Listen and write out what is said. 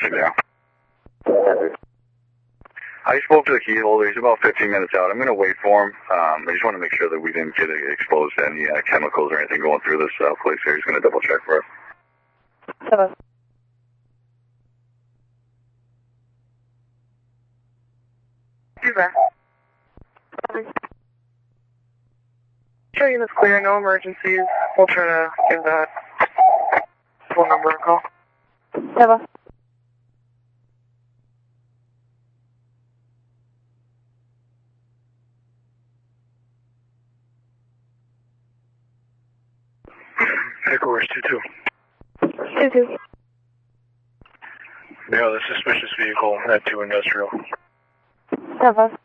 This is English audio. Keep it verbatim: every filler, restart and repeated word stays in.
Yeah. I spoke to the key holder. He's about fifteen minutes out. I'm going to wait for him. Um, I just want to make sure that we didn't get exposed to any uh, chemicals or anything going through this uh, place here. He's going to double check for us. Seven. Do that. Sure, unit's clear. No emergencies. We'll try to give that phone number a call. Seven. Headquarters two two. two two. Mail the suspicious vehicle at two Industrial. Seven.